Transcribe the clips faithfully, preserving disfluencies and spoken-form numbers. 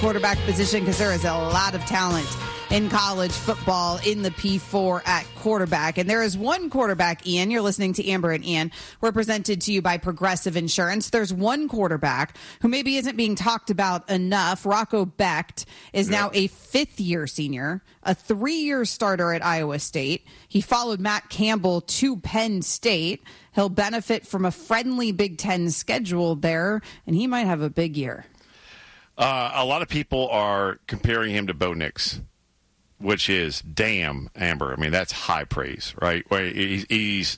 quarterback position because there is a lot of talent in college football in the P four at quarterback. And there is one quarterback, Ian. You're listening to Amber and Ian. We're presented to you by Progressive Insurance. There's one quarterback who maybe isn't being talked about enough. Rocco Becht is now a fifth-year senior, a three-year starter at Iowa State. He followed Matt Campbell to Penn State. He'll benefit from a friendly Big Ten schedule there, and he might have a big year. Uh, a lot of people are comparing him to Bo Nix, which is damn, Amber. I mean, that's high praise, right? He's, he's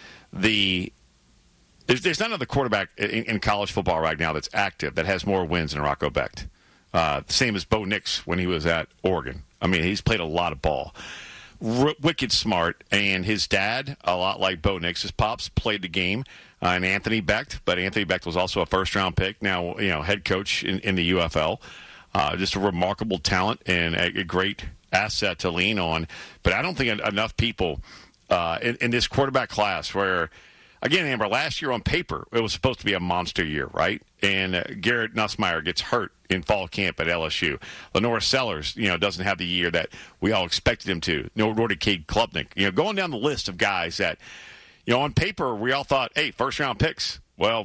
the there's, there's not another quarterback in, in college football right now that's active that has more wins than Rocco Becht. Uh, same as Bo Nix when he was at Oregon. I mean, he's played a lot of ball. R- wicked smart, and his dad, a lot like Bo Nix's pops, played the game. Uh, and Anthony Becht, but Anthony Becht was also a first-round pick. Now, you know, head coach in, in the U F L. Uh, just a remarkable talent and a, a great asset to lean on. But I don't think enough people uh, in, in this quarterback class where, again, Amber, last year on paper, it was supposed to be a monster year, right? And uh, Garrett Nussmeier gets hurt in fall camp at L S U. Lenora Sellers, you know, doesn't have the year that we all expected him to. Nor did Cade Klubnik. You know, going down the list of guys that, you know, on paper, we all thought, hey, first-round picks. Well,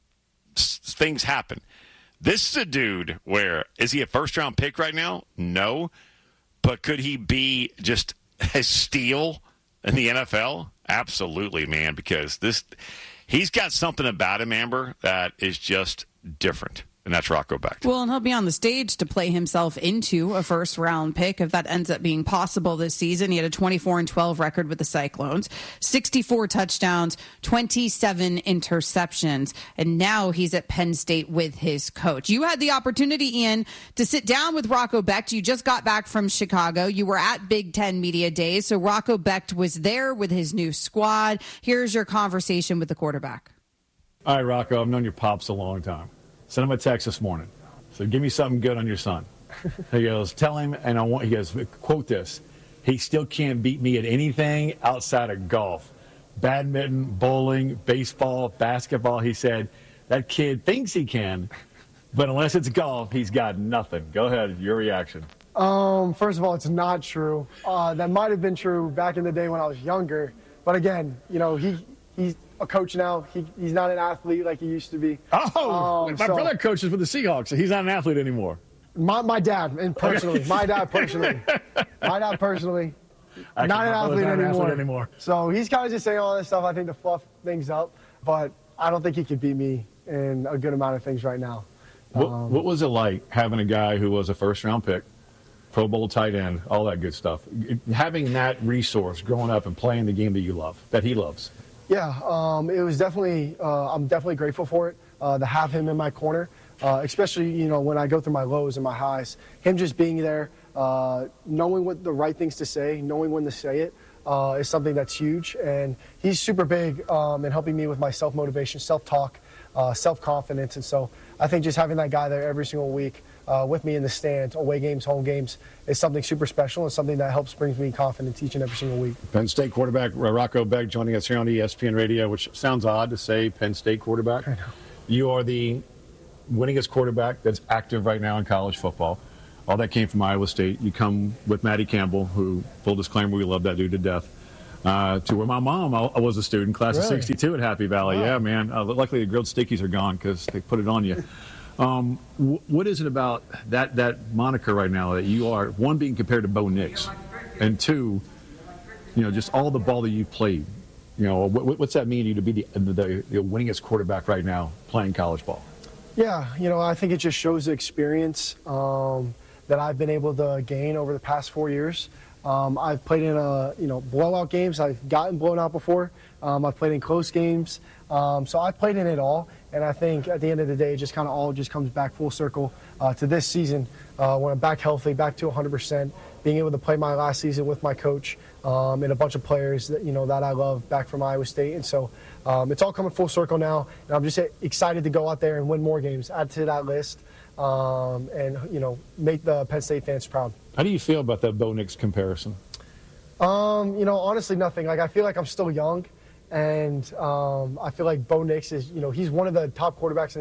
s- things happen. This is a dude where, is he a first-round pick right now? No. But could he be just a steal in the N F L? Absolutely, man, because this he's got something about him, Amber, that is just different. And that's Rocco Becht. Well, and he'll be on the stage to play himself into a first-round pick if that ends up being possible this season. He had a twenty-four and twelve record with the Cyclones, sixty-four touchdowns, twenty-seven interceptions, and now he's at Penn State with his coach. You had the opportunity, Ian, to sit down with Rocco Becht. You just got back from Chicago. You were at Big Ten Media Days, so Rocco Becht was there with his new squad. Here's your conversation with the quarterback. All right, Rocco, I've known your pops a long time. Sent him a text this morning. So give me something good on your son. He goes, tell him, and I want, he goes, quote this, he still can't beat me at anything outside of golf. Badminton, bowling, baseball, basketball. He said, that kid thinks he can, but unless it's golf, he's got nothing. Go ahead, your reaction. Um, first of all, it's not true. Uh, that might have been true back in the day when I was younger. But again, you know, he he's a coach now. He, he's not an athlete like he used to be. Oh, um, my so, brother coaches for the Seahawks, so he's not an athlete anymore. My, my dad, and personally, my dad personally, my dad personally, Actually, not an athlete not an anymore. athlete anymore. So he's kind of just saying all this stuff, I think, to fluff things up. But I don't think he could beat me in a good amount of things right now. What, um, what was it like having a guy who was a first-round pick, Pro Bowl tight end, all that good stuff, having that resource growing up and playing the game that you love, that he loves? Yeah, um, it was definitely, uh, I'm definitely grateful for it, uh, to have him in my corner, uh, especially, you know, when I go through my lows and my highs. Him just being there, uh, knowing what the right things to say, knowing when to say it, uh, is something that's huge. And he's super big um, in helping me with my self-motivation, self-talk, uh, self-confidence. And so I think just having that guy there every single week uh, with me in the stands, away games, home games, is something super special and something that helps brings me confidence each and every single week. Penn State quarterback Rocco Becht joining us here on E S P N Radio, which sounds odd to say Penn State quarterback. I know. You are the winningest quarterback that's active right now in college football. All that came from Iowa State. You come with Matty Campbell, who, full disclaimer, we love that dude to death. Uh, to where my mom I was a student, class Really? of sixty-two at Happy Valley. Wow. Yeah, man. Uh, luckily, the grilled stickies are gone because they put it on you. Um, w- what is it about that that moniker right now that you are, one, being compared to Bo Nix, and two, you know, just all the ball that you've played? You know, what, what's that mean to you to be the, the, the winningest quarterback right now playing college ball? Yeah, you know, I think it just shows the experience um, that I've been able to gain over the past four years. Um, I've played in, a, you know, blowout games. I've gotten blown out before. Um, I've played in close games. Um, so I've played in it all. And I think at the end of the day, it just kind of all just comes back full circle uh, to this season uh, when I'm back healthy, back to one hundred percent, being able to play my last season with my coach um, and a bunch of players that, you know, that I love back from Iowa State. And so um, it's all coming full circle now. And I'm just excited to go out there and win more games, add to that list, um, and, you know, make the Penn State fans proud. How do you feel about that Bo Nix comparison? Um, you know, honestly, nothing. Like, I feel like I'm still young. And um, I feel like Bo Nix is, you know, he's one of the top quarterbacks in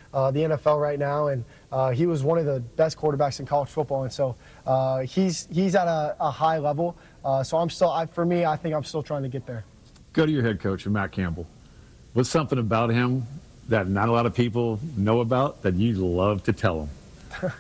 uh, the N F L right now, and uh, he was one of the best quarterbacks in college football, and so uh, he's he's at a, a high level. Uh, so I'm still, I, for me, I think I'm still trying to get there. Go to your head coach, Matt Campbell. What's something about him that not a lot of people know about that you love to tell them?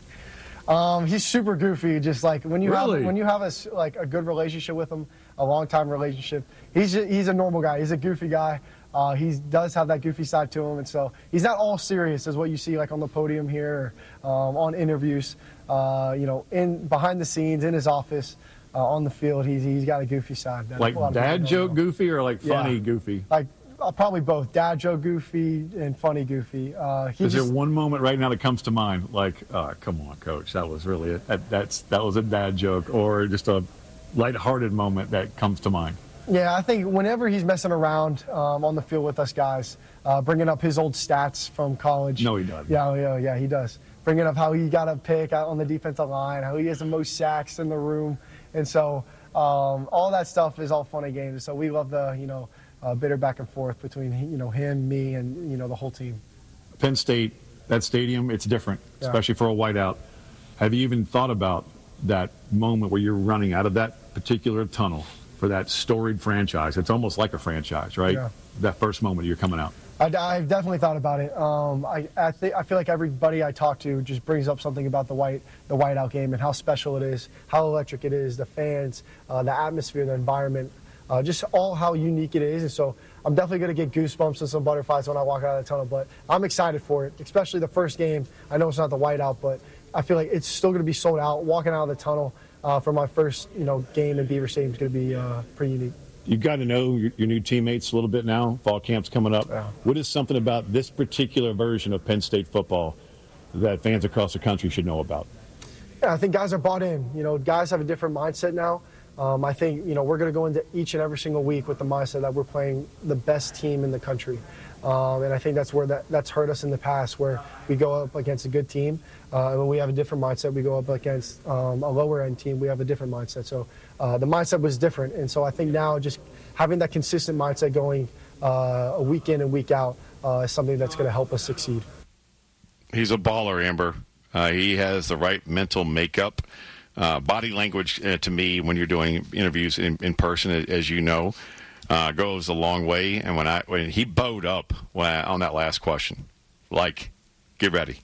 um, he's super goofy. Just like when you really? have when you have a like a good relationship with him, a long time relationship. He's just, he's a normal guy. He's a goofy guy. Uh, he does have that goofy side to him, and so he's not all serious as what you see like on the podium here, or, um, on interviews. Uh, you know, in behind the scenes, in his office. Uh, on the field, he's he's got a goofy side. That like dad joke goofy or like funny yeah. goofy? Like uh, probably both, dad joke goofy and funny goofy. Uh, he Is just, there one moment right now that comes to mind? Like, oh, come on, coach, that was really a, that, that's that was a dad joke, or just a lighthearted moment that comes to mind? Yeah, I think whenever he's messing around um, on the field with us guys, uh, bringing up his old stats from college. No, he doesn't. Yeah, yeah, yeah, he does. Bringing up how he got a pick out on the defensive line, how he has the most sacks in the room. And so um, all that stuff is all fun and games. So we love the, you know, uh, bitter back and forth between, you know, him, me, and, you know, the whole team. Penn State, that stadium, it's different, yeah. especially for a whiteout. Have you even thought about that moment where you're running out of that particular tunnel for that storied franchise? It's almost like a franchise, right? Yeah. That first moment you're coming out. I, I've definitely thought about it. Um, I I, th- I feel like everybody I talk to just brings up something about the white the whiteout game and how special it is, how electric it is, the fans, uh, the atmosphere, the environment, uh, just all how unique it is. And so I'm definitely going to get goosebumps and some butterflies when I walk out of the tunnel. But I'm excited for it, especially the first game. I know it's not the whiteout, but I feel like it's still going to be sold out. Walking out of the tunnel uh, for my first you know game in Beaver Stadium is going to be uh, pretty unique. You've got to know your, your new teammates a little bit now. Fall camp's coming up. Yeah. What is something about this particular version of Penn State football that fans across the country should know about? Yeah, I think guys are bought in. You know, guys have a different mindset now. Um, I think, you know, we're going to go into each and every single week with the mindset that we're playing the best team in the country. Um, and I think that's where that, that's hurt us in the past, where we go up against a good team. Uh, and when we have a different mindset, we go up against um, a lower-end team, we have a different mindset. So uh, the mindset was different. And so I think now just having that consistent mindset going uh, a week in and week out uh, is something that's going to help us succeed. He's a baller, Amber. Uh, he has the right mental makeup. Uh, body language, uh, to me, when you're doing interviews in, in person, as you know, uh, goes a long way. And when I when he bowed up when I, on that last question, like, get ready.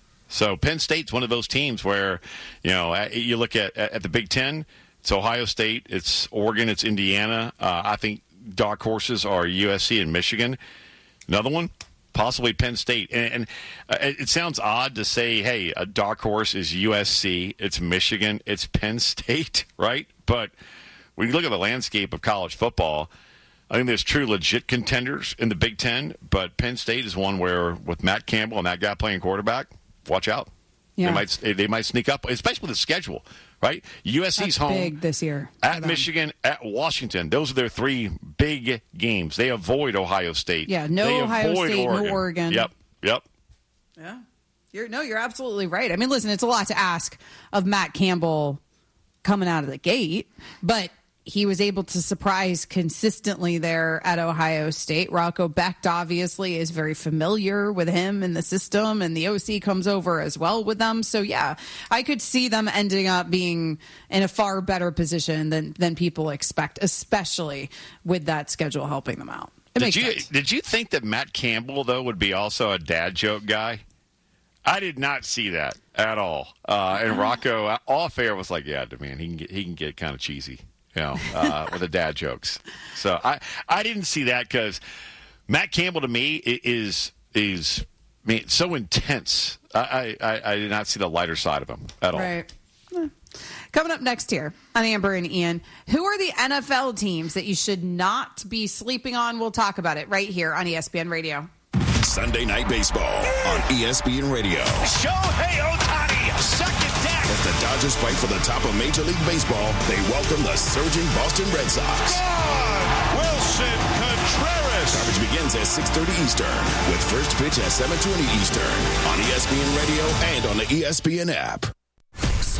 So Penn State's one of those teams where, you know, you look at at the Big Ten, it's Ohio State, it's Oregon, it's Indiana. Uh, I think dark horses are U S C and Michigan. Another one, possibly Penn State. And, and uh, it sounds odd to say, hey, a dark horse is U S C, it's Michigan, it's Penn State, right? But when you look at the landscape of college football, I think there's true legit contenders in the Big Ten, but Penn State is one where, with Matt Campbell and that guy playing quarterback, watch out. Yeah. They might they might sneak up, especially with the schedule, right? U S C's That's home big this year at Michigan, at Washington. Those are their three big games. They avoid Ohio State. Yeah, no they Ohio State, Oregon. no Oregon. Yep, yep. Yeah, you're no, you're absolutely right. I mean, listen, it's a lot to ask of Matt Campbell coming out of the gate, but he was able to surprise consistently there at Ohio State. Rocco Becht obviously is very familiar with him in the system, and the O C comes over as well with them. So, yeah, I could see them ending up being in a far better position than, than people expect, especially with that schedule helping them out. It Did makes you sense. did you think that Matt Campbell, though, would be also a dad joke guy? I did not see that at all. Uh, and Rocco, off air, was like, yeah, man, he can get, he can get kind of cheesy. You know, uh, with the dad jokes. So I, I didn't see that because Matt Campbell to me is is I mean, so intense. I, I, I did not see the lighter side of him at all. Right. Coming up next here on Amber and Ian, who are the N F L teams that you should not be sleeping on? We'll talk about it right here on E S P N Radio. Sunday Night Baseball on E S P N Radio. Shohei Ohtani, second deck. As the Dodgers fight for the top of Major League Baseball, they welcome the surging Boston Red Sox. Gone, Wilson Contreras. Coverage begins at six thirty Eastern with first pitch at seven twenty Eastern on E S P N Radio and on the E S P N app.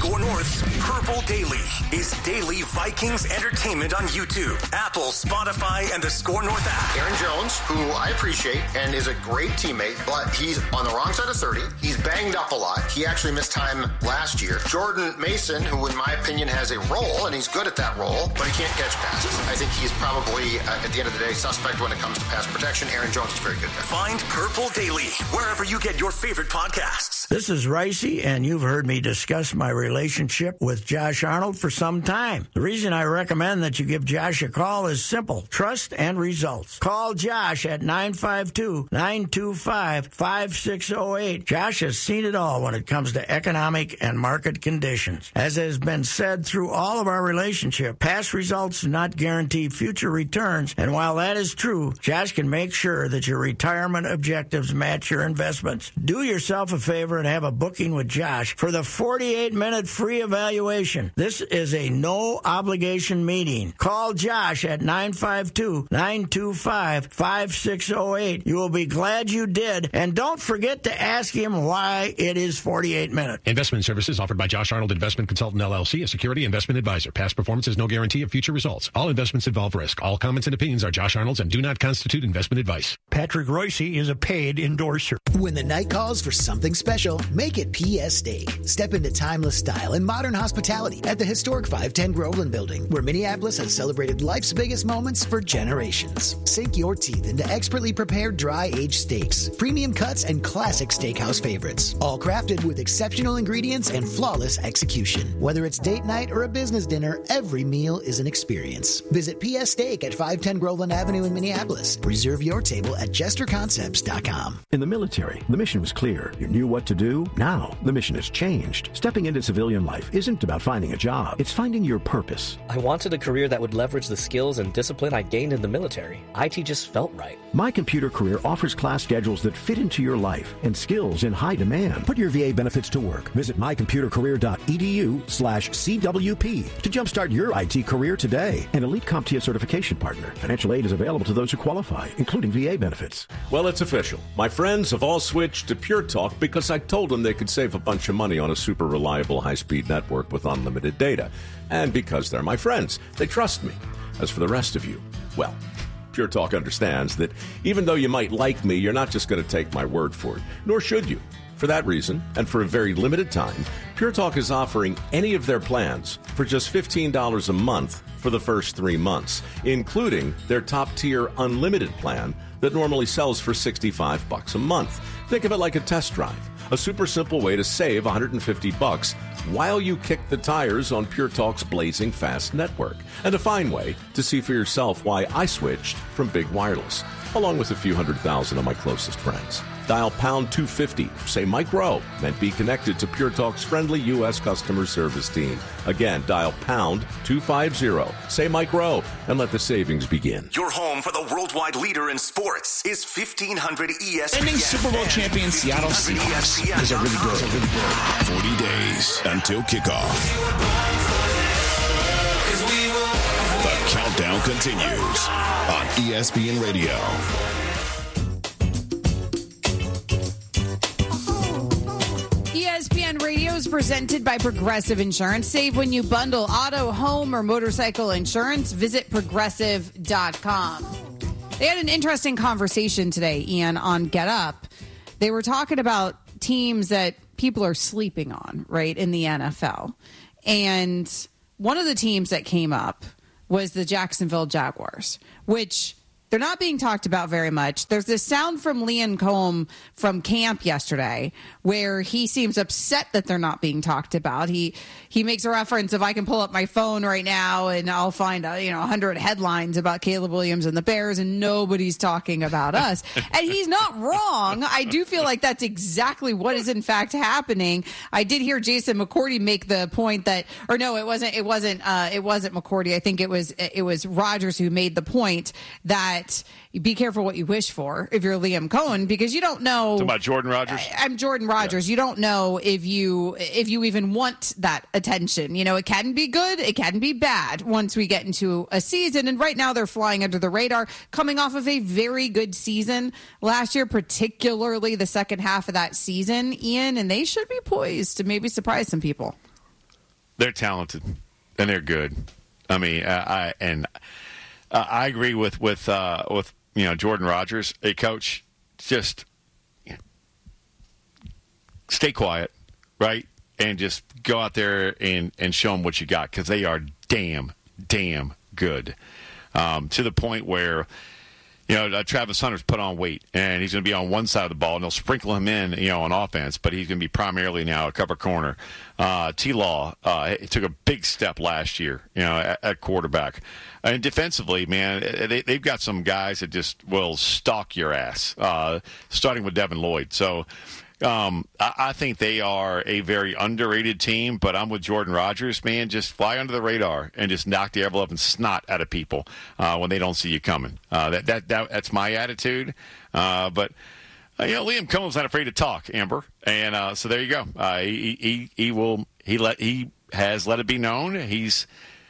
Score North's Purple Daily is daily Vikings entertainment on YouTube, Apple, Spotify, and the Score North app. Aaron Jones, who I appreciate and is a great teammate, but he's on the wrong side of thirty. He's banged up a lot. He actually missed time last year. Jordan Mason, who in my opinion has a role, and he's good at that role, but he can't catch passes. I think he's probably, uh, at the end of the day, suspect when it comes to pass protection. Aaron Jones is very good there. Find Purple Daily wherever you get your favorite podcasts. This is Ricey, and you've heard me discuss my relationship with Josh Arnold for some time. The reason I recommend that you give Josh a call is simple: trust and results. Call Josh at nine five two, nine two five, five six zero eight. Josh has seen it all when it comes to economic and market conditions. As has been said through all of our relationship, past results do not guarantee future returns, and while that is true, Josh can make sure that your retirement objectives match your investments. Do yourself a favor and have a booking with Josh for the forty-eight minute free evaluation. This is a no-obligation meeting. Call Josh at nine five two, nine two five, five six zero eight. You will be glad you did, and don't forget to ask him why it is forty-eight minutes. Investment services offered by Josh Arnold Investment Consultant, L L C, a security investment advisor. Past performance is no guarantee of future results. All investments involve risk. All comments and opinions are Josh Arnold's and do not constitute investment advice. Patrick Royce is a paid endorser. When the night calls for something special, make it P S Steak. Step into timeless style and modern hospitality at the historic five ten Groveland Building, where Minneapolis has celebrated life's biggest moments for generations. Sink your teeth into expertly prepared dry-aged steaks, premium cuts, and classic steakhouse favorites, all crafted with exceptional ingredients and flawless execution. Whether it's date night or a business dinner, every meal is an experience. Visit P S Steak at five ten Groveland Avenue in Minneapolis. Reserve your table at jester concepts dot com. In the military, the mission was clear. You knew what to do. Now, the mission has changed. Stepping into civilian life isn't about finding a job. It's finding your purpose. I wanted a career that would leverage the skills and discipline I gained in the military. I T just felt right. My Computer Career offers class schedules that fit into your life and skills in high demand. Put your V A benefits to work. Visit my computer career dot e d u slash C W P to jumpstart your I T career today. An Elite CompTIA certification partner. Financial aid is available to those who qualify, including V A benefits. Well, it's official. My friends have all switched to Pure Talk because I told them they could save a bunch of money on a super reliable high-speed network with unlimited data. And because they're my friends, they trust me. As for the rest of you, well, Pure Talk understands that even though you might like me, you're not just going to take my word for it, nor should you. For that reason, and for a very limited time, Pure Talk is offering any of their plans for just fifteen dollars a month for the first three months, including their top-tier unlimited plan that normally sells for sixty-five bucks a month. Think of it like a test drive, a super simple way to save one hundred fifty bucks while you kick the tires on Pure Talk's blazing fast network, and a fine way to see for yourself why I switched from Big Wireless, along with a few hundred thousand of my closest friends. Dial pound two fifty, say Mike Rowe, and be connected to Pure Talk's friendly U S customer service team. Again, dial pound two fifty, say Mike Rowe, and let the savings begin. Your home for the worldwide leader in sports is fifteen hundred E S P N. Ending Super Bowl champion Seattle Seahawks is a really good. Really good. forty days until kickoff. The countdown continues on E S P N Radio. E S P N Radio is presented by Progressive Insurance. Save when you bundle auto, home, or motorcycle insurance. Visit progressive dot com. They had an interesting conversation today, Ian, on Get Up. They were talking about teams that people are sleeping on, right, in the N F L. And one of the teams that came up was the Jacksonville Jaguars, which they're not being talked about very much. There's this sound from Liam Cohen from camp yesterday where he seems upset that they're not being talked about. He he makes a reference of, I can pull up my phone right now and I'll find uh, you know one hundred headlines about Caleb Williams and the Bears, and nobody's talking about us. And he's not wrong. I do feel like that's exactly what is in fact happening. I did hear Jason McCourty make the point that, or no, it wasn't. It wasn't. Uh, it wasn't McCourty. I think it was. It was Rodgers who made the point that be careful what you wish for if you're Liam Cohen, because you don't know. Talking about Jordan Rodgers? I, I'm Jordan Rodgers. Yeah. You don't know if you if you even want that attention. You know, it can be good, it can be bad once we get into a season. And right now they're flying under the radar, coming off of a very good season last year, particularly the second half of that season, Ian, and they should be poised to maybe surprise some people. They're talented, and they're good. I mean, uh, I and uh, I agree with with uh, with you know Jordan Rodgers, a coach. Just you know, stay quiet, right, and just go out there and and show them what you got, because they are damn damn good, um, to the point where. You know, uh, Travis Hunter's put on weight, and he's going to be on one side of the ball, and they'll sprinkle him in, you know, on offense, but he's going to be primarily now a cover corner. Uh, T-Law uh, took a big step last year, you know, at, at quarterback. And defensively, man, they, they've got some guys that just will stalk your ass, uh, starting with Devin Lloyd. So um, I, I think they are a very underrated team, but I'm with Jordan Rodgers, man. Just fly under the radar and just knock the ever-loving snot out of people uh, when they don't see you coming. Uh, that, that that that's my attitude. Uh, but uh, you know, Liam Cohen's not afraid to talk, Amber, and uh, so there you go. Uh, he, he he will he let he has let it be known he's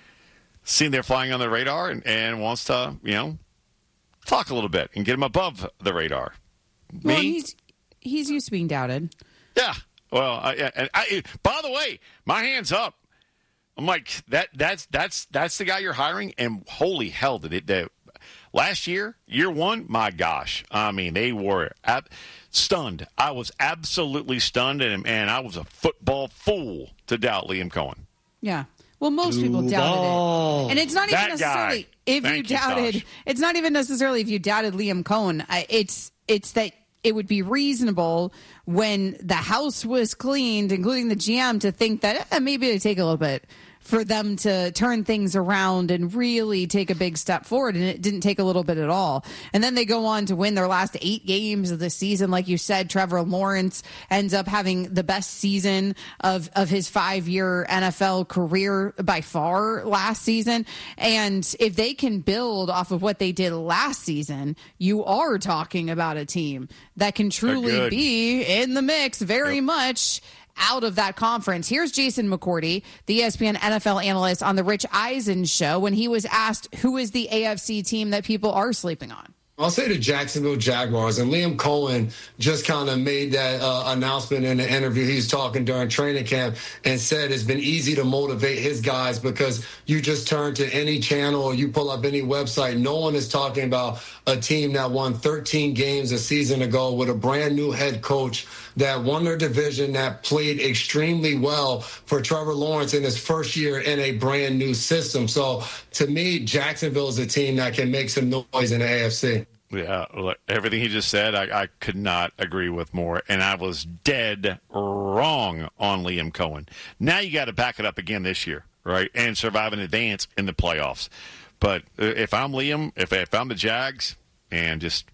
seen they're flying on the radar and, and wants to you know talk a little bit and get him above the radar. Well, Me. he's he's used to being doubted. Yeah. Well, I, and I, by the way, my hand's up. I'm like that. That's that's that's the guy you're hiring. And holy hell, did it? That, last year, year one, my gosh. I mean, they were ab- stunned. I was absolutely stunned, and and I was a football fool to doubt Liam Cohen. Yeah. Well, most people doubted it, and it's not even That necessarily guy. if Thank you you, doubted. Tosh. It's not even necessarily if you doubted Liam Cohen. I- It's it's that. It would be reasonable when the house was cleaned, including the G M, to think that eh, maybe it'd take a little bit for them to turn things around and really take a big step forward. And it didn't take a little bit at all. And then they go on to win their last eight games of the season. Like you said, Trevor Lawrence ends up having the best season of, of his five-year N F L career by far last season. And if they can build off of what they did last season, you are talking about a team that can truly be in the mix very yep. much out of that conference. Here's Jason McCourty, the E S P N N F L analyst on the Rich Eisen show, when he was asked who is the A F C team that people are sleeping on. I'll say the Jacksonville Jaguars, and Liam Cohen just kind of made that uh, announcement in the interview. He was talking during training camp and said it's been easy to motivate his guys because you just turn to any channel or you pull up any website. No one is talking about a team that won thirteen games a season ago with a brand new head coach that won their division, that played extremely well for Trevor Lawrence in his first year in a brand new system. So to me, Jacksonville is a team that can make some noise in the A F C. Yeah, look, everything he just said, I, I could not agree with more. And I was dead wrong on Liam Cohen. Now you got to back it up again this year, right? And survive in advance in the playoffs. But if I'm Liam, if, if I'm the Jags, and just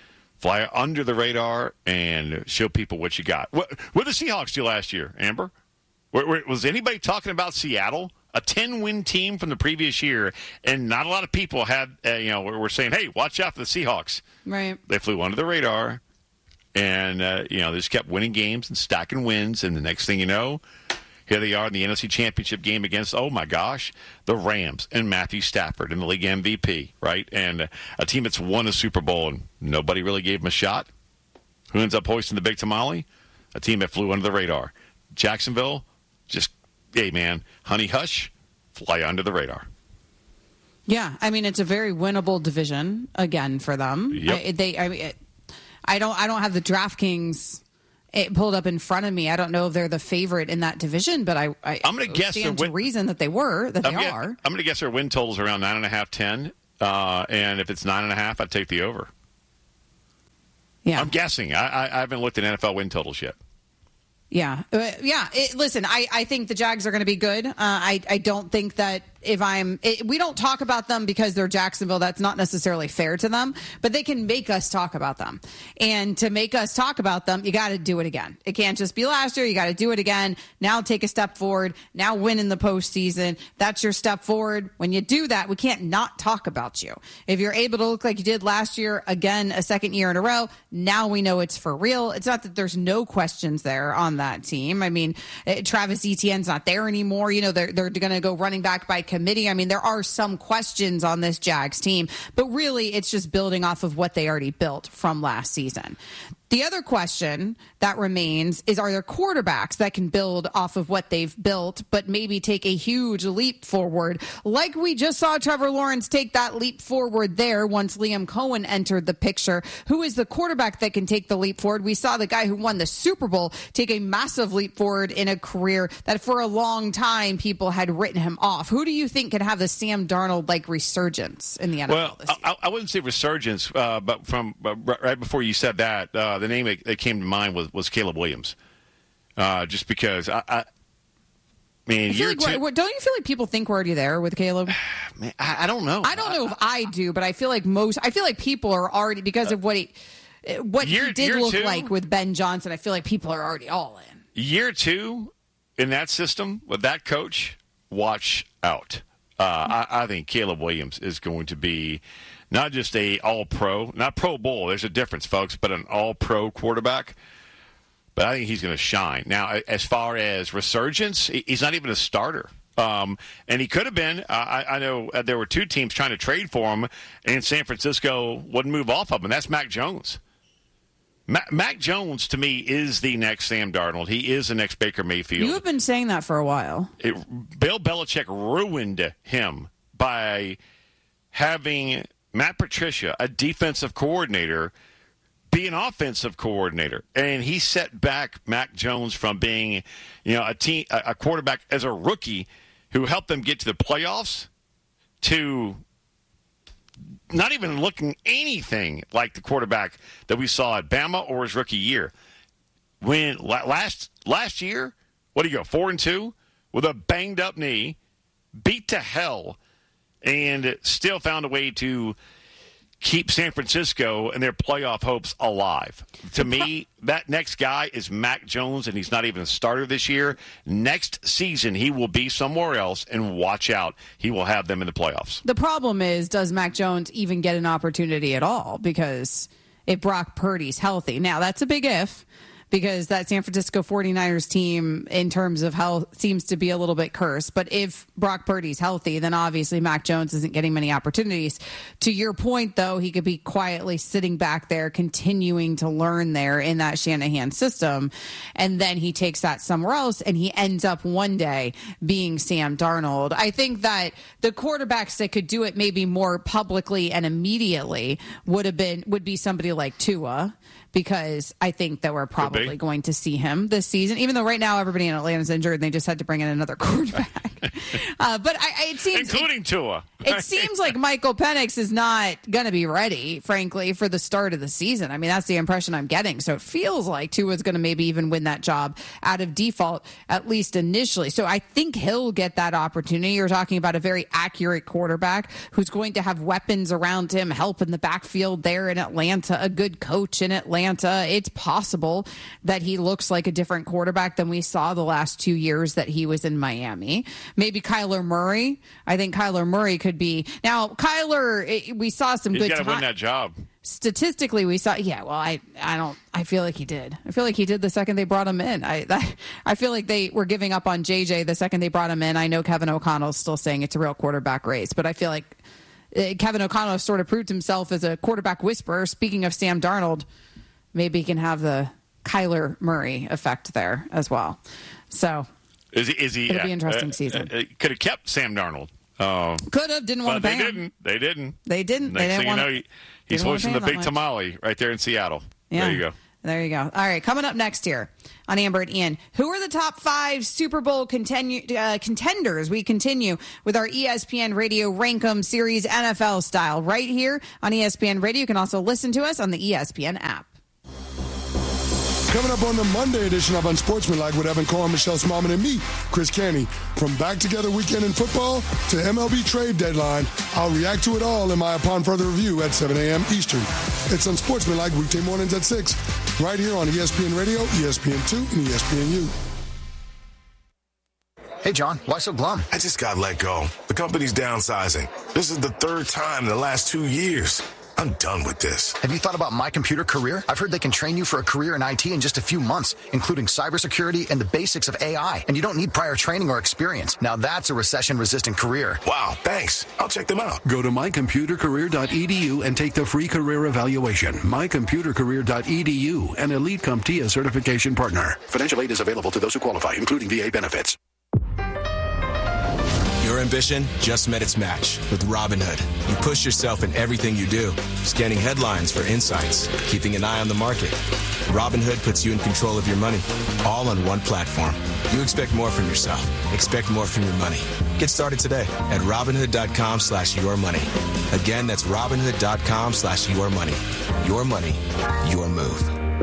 fly under the radar and show people what you got. What, what did the Seahawks do last year, Amber? Were, were, was anybody talking about Seattle? A ten-win team from the previous year, and not a lot of people had, uh, you know, were saying, hey, watch out for the Seahawks. Right. They flew under the radar, and, uh, you know, they just kept winning games and stacking wins, and the next thing you know, here they are in the N F C Championship game against, oh, my gosh, the Rams and Matthew Stafford and the league M V P, right? And uh, a team that's won a Super Bowl, and nobody really gave them a shot. Who ends up hoisting the big tamale? A team that flew under the radar. Jacksonville, just, hey, man, honey hush, fly under the radar. Yeah, I mean, it's a very winnable division, again, for them. Yep. I, they, I, mean, it, I don't I don't have the DraftKings it pulled up in front of me. I don't know if they're the favorite in that division, but I, I I'm going to guess stand win- to reason that they were, that I'm they get, are. I'm going to guess their win totals around nine and a half, ten, uh, and if it's nine and a half, I'd take the over. Yeah, I'm guessing. I, I, I haven't looked at N F L win totals yet. Yeah, uh, yeah. It, listen, I, I think the Jags are going to be good. Uh, I I don't think that if I'm, it, we don't talk about them because they're Jacksonville. That's not necessarily fair to them, but they can make us talk about them. And to make us talk about them, you got to do it again. It can't just be last year. You got to do it again. Now take a step forward. Now win in the postseason. That's your step forward. When you do that, we can't not talk about you. If you're able to look like you did last year, again, a second year in a row, now we know it's for real. It's not that there's no questions there on that team. I mean, Travis Etienne's not there anymore. You know, they're, they're going to go running back by committee. I mean, there are some questions on this Jags team, but really it's just building off of what they already built from last season. The The other question that remains is, are there quarterbacks that can build off of what they've built, but maybe take a huge leap forward, like we just saw Trevor Lawrence take that leap forward there once Liam Cohen entered the picture? Who is the quarterback that can take the leap forward? We saw the guy who won the Super Bowl take a massive leap forward in a career that for a long time people had written him off. Who do you think can have the Sam Darnold-like resurgence in the N F L well, this year? I, I wouldn't say resurgence, uh, but from uh, right before you said that, uh, the name that, that came to mind was, was Caleb Williams. Uh, just because I, I, I mean, I feel year like, two, what, don't you feel like people think we're already there with Caleb? Man, I, I don't know. I don't know if I do, but I feel like most. I feel like people are already, because of what he, what Year- he did year look two? like with Ben Johnson. I feel like people are already all in. Year two in that system with that coach, watch out. Uh, I, I think Caleb Williams is going to be not just a all-pro, not Pro Bowl. There's a difference, folks, but an all-pro quarterback. But I think he's going to shine. Now, as far as resurgence, he's not even a starter. Um, and he could have been. Uh, I, I know there were two teams trying to trade for him, and San Francisco wouldn't move off of him, and that's Mac Jones. Ma- Mac Jones, to me, is the next Sam Darnold. He is the next Baker Mayfield. You have been saying that for a while. It, Bill Belichick ruined him by having Matt Patricia, a defensive coordinator, be an offensive coordinator, and he set back Mac Jones from being, you know, a team, a quarterback as a rookie who helped them get to the playoffs to not even looking anything like the quarterback that we saw at Bama or his rookie year. When last last year, what do you go four and two with a banged up knee, beat to hell, and still found a way to keep San Francisco and their playoff hopes alive. To me, that next guy is Mac Jones, and he's not even a starter this year. Next season, he will be somewhere else, and watch out. He will have them in the playoffs. The problem is, does Mac Jones even get an opportunity at all? Because if Brock Purdy's healthy. Now, that's a big if, because that San Francisco forty-niners team, in terms of health, seems to be a little bit cursed. But if Brock Purdy's healthy, then obviously Mac Jones isn't getting many opportunities. To your point, though, he could be quietly sitting back there, continuing to learn there in that Shanahan system. And then he takes that somewhere else, and he ends up one day being Sam Darnold. I think that the quarterbacks that could do it maybe more publicly and immediately would have been would be somebody like Tua, because I think that we're probably going to see him this season, even though right now everybody in Atlanta is injured and they just had to bring in another quarterback. uh, but I, I, it seems, including it, Tua. It seems like Michael Penix is not going to be ready, frankly, for the start of the season. I mean, that's the impression I'm getting. So it feels like Tua is going to maybe even win that job out of default, at least initially. So I think he'll get that opportunity. You're talking about a very accurate quarterback who's going to have weapons around him, help in the backfield there in Atlanta, a good coach in Atlanta. It's possible that he looks like a different quarterback than we saw the last two years that he was in Miami. Maybe Kyler Murray. I think Kyler Murray could be. Now, Kyler, we saw some He's good got to time. win that job. Statistically, we saw. Yeah, well, I, I don't. I feel like he did. I feel like he did the second they brought him in. I, I, I feel like they were giving up on J J the second they brought him in. I know Kevin O'Connell's still saying it's a real quarterback race, but I feel like Kevin O'Connell sort of proved himself as a quarterback whisperer. Speaking of Sam Darnold, maybe he can have the Kyler Murray effect there as well. So is he? Is he? It'll uh, be an interesting uh, season. Uh, could have kept Sam Darnold. Uh, Could have. Didn't want to pay they him. didn't. They didn't. They didn't. Next they didn't thing want you know, to, he, he's hoisting the big tamale right there in Seattle. Yeah. There you go. There you go. All right, coming up next here on Amber and Ian, who are the top five Super Bowl contenu- uh, contenders? We continue with our E S P N Radio Rankum Series N F L style right here on E S P N Radio. You can also listen to us on the E S P N app. Coming up on the Monday edition of Unsportsmanlike with Evan Cohen, Michelle Smallman, and me, Chris Canty. From back together weekend in football to M L B trade deadline, I'll react to it all in my Upon Further Review at seven a.m. Eastern. It's Unsportsmanlike weekday mornings at six, right here on E S P N Radio, E S P N two, and E S P N U. Hey, John, why so glum? I just got let go. The company's downsizing. This is the third time in the last two years. I'm done with this. Have you thought about My Computer Career? I've heard they can train you for a career in I T in just a few months, including cybersecurity and the basics of A I. And you don't need prior training or experience. Now that's a recession-resistant career. Wow, thanks. I'll check them out. Go to my computer career dot e d u and take the free career evaluation. my computer career dot e d u, an Elite CompTIA certification partner. Financial aid is available to those who qualify, including V A benefits. Your ambition just met its match with Robinhood. You push yourself in everything you do, scanning headlines for insights, keeping an eye on the market. Robinhood puts you in control of your money, all on one platform. You expect more from yourself. Expect more from your money. Get started today at Robinhood.com slash your money. Again, that's Robinhood.com slash your money. Your money, your move.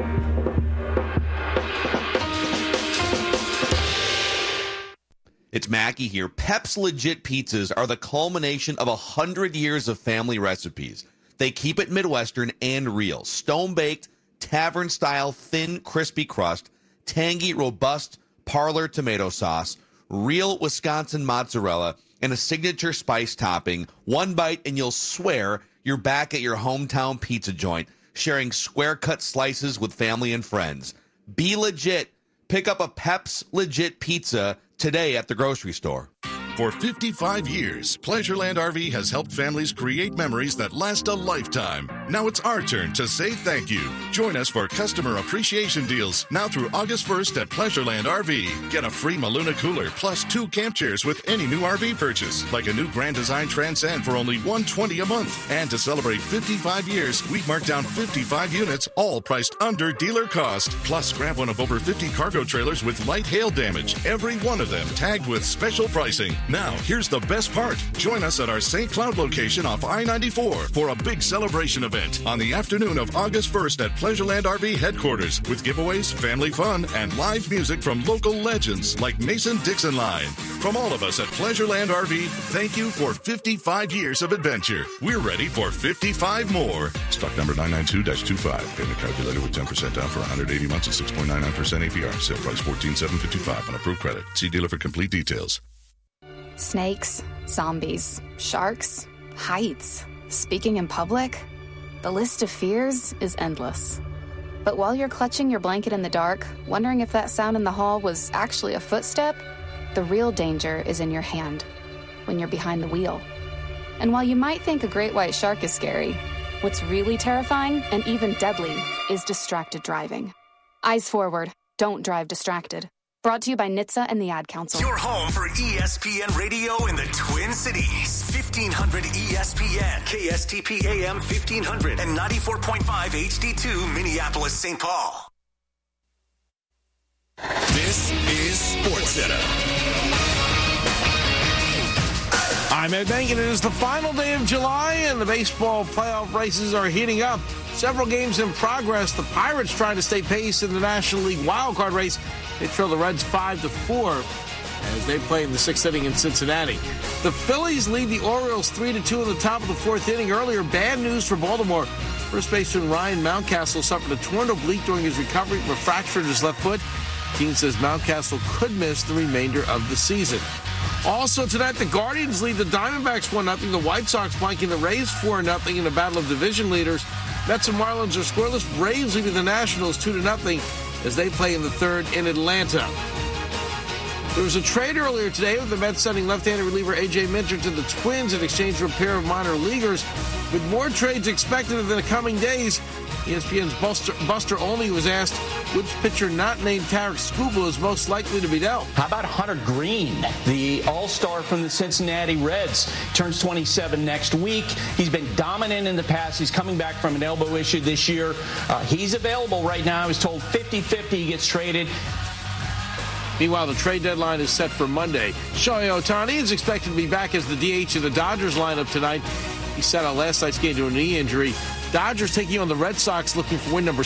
It's Mackie here. Pep's Legit Pizzas are the culmination of a hundred years of family recipes. They keep it Midwestern and real. Stone-baked, tavern-style, thin, crispy crust, tangy, robust parlor tomato sauce, real Wisconsin mozzarella, and a signature spice topping. One bite and you'll swear you're back at your hometown pizza joint, sharing square-cut slices with family and friends. Be legit. Pick up a Pep's Legit Pizza today at the grocery store. For fifty-five years, Pleasureland R V has helped families create memories that last a lifetime. Now it's our turn to say thank you. Join us for customer appreciation deals now through August first at Pleasureland R V. Get a free Maluna cooler plus two camp chairs with any new R V purchase, like a new Grand Design Transcend for only one hundred twenty dollars a month. And to celebrate fifty-five years, we've marked down fifty-five units, all priced under dealer cost. Plus, grab one of over fifty cargo trailers with light hail damage, every one of them tagged with special pricing. Now, here's the best part. Join us at our Saint Cloud location off I ninety-four for a big celebration event on the afternoon of August first at Pleasureland R V headquarters with giveaways, family fun, and live music from local legends like Mason Dixon Line. From all of us at Pleasureland R V, thank you for fifty-five years of adventure. We're ready for fifty-five more. Stock number nine nine two dash two five. Payment calculated with ten percent down for one hundred eighty months at six point nine nine percent A P R. Sale price fourteen thousand seven hundred fifty-five dollars on approved credit. See dealer for complete details. Snakes, zombies, sharks, heights, speaking in public. The list of fears is endless. But while you're clutching your blanket in the dark, wondering if that sound in the hall was actually a footstep, the real danger is in your hand, when you're behind the wheel. And while you might think a great white shark is scary, what's really terrifying and even deadly is distracted driving. Eyes forward, don't drive distracted. Brought to you by N H T S A and the Ad Council. Your home for E S P N Radio in the Twin Cities. fifteen hundred E S P N, K S T P A M fifteen hundred, and ninety-four point five H D two Minneapolis, Saint Paul. This is SportsCenter. I'm Ed Bank, and it is the final day of July, and the baseball playoff races are heating up. Several games in progress. The Pirates trying to stay pace in the National League wildcard race. They trail the Reds five to four as they play in the sixth inning in Cincinnati. The Phillies lead the Orioles three to two in the top of the fourth inning. Earlier, bad news for Baltimore. First baseman Ryan Mountcastle suffered a torn oblique during his recovery from a fracture in his left foot. The team says Mountcastle could miss the remainder of the season. Also tonight, the Guardians lead the Diamondbacks one nothing. The White Sox flanking the Rays four nothing in a battle of division leaders. Mets and Marlins are scoreless. Braves leading the Nationals two to nothing as they play in the third in Atlanta. There was a trade earlier today with the Mets sending left-handed reliever A J Minter to the Twins in exchange for a pair of minor leaguers. With more trades expected in the coming days, E S P N's Buster, Buster Olney was asked which pitcher not named Tarek Skubal is most likely to be dealt. How about Hunter Green, the all-star from the Cincinnati Reds? Turns twenty-seven next week. He's been dominant in the past. He's coming back from an elbow issue this year. Uh, he's available right now. I was told fifty-fifty he gets traded. Meanwhile, the trade deadline is set for Monday. Shohei Ohtani is expected to be back as the D H of the Dodgers lineup tonight. He sat out last night's game to a knee injury. Dodgers taking on the Red Sox looking for win number